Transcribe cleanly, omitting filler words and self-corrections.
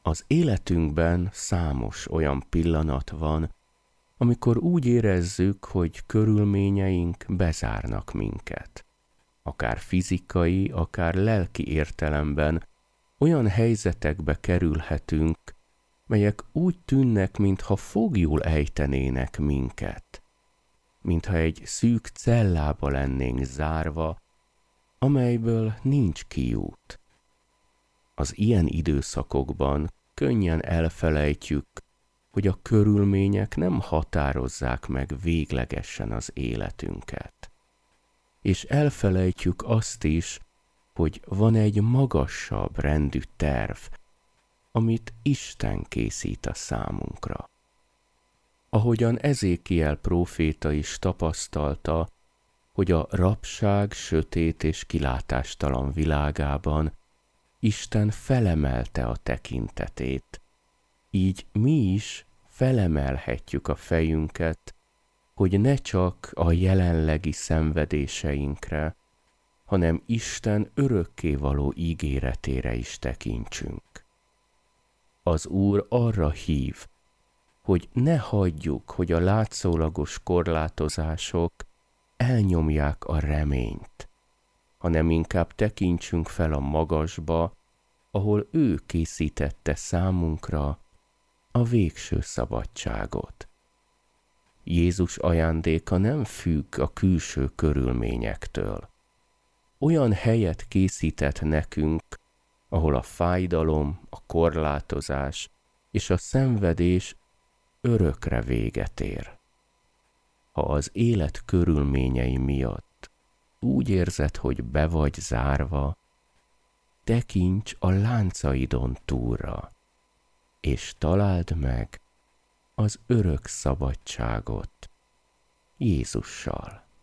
Az életünkben számos olyan pillanat van, amikor úgy érezzük, hogy körülményeink bezárnak minket. Akár fizikai, akár lelki értelemben olyan helyzetekbe kerülhetünk, melyek úgy tűnnek, mintha foglyul ejtenének minket, mintha egy szűk cellába lennénk zárva, amelyből nincs kiút. Az ilyen időszakokban könnyen elfelejtjük, hogy a körülmények nem határozzák meg véglegesen az életünket. És elfelejtjük azt is, hogy van egy magasabb rendű terv, amit Isten készít a számunkra. Ahogyan Ezékiel próféta is tapasztalta, hogy a rabság sötét és kilátástalan világában Isten felemelte a tekintetét, így mi is felemelhetjük a fejünket, hogy ne csak a jelenlegi szenvedéseinkre, hanem Isten örökkévaló ígéretére is tekintsünk. Az Úr arra hív, hogy ne hagyjuk, hogy a látszólagos korlátozások elnyomják a reményt, hanem inkább tekintsünk fel a magasba, ahol ő készítette számunkra a végső szabadságot. Jézus ajándéka nem függ a külső körülményektől. Olyan helyet készített nekünk, ahol a fájdalom, a korlátozás és a szenvedés örökre véget ér. Ha az élet körülményei miatt úgy érzed, hogy be vagy zárva, tekints a láncaidon túlra, és találd meg az örök szabadságot Jézussal.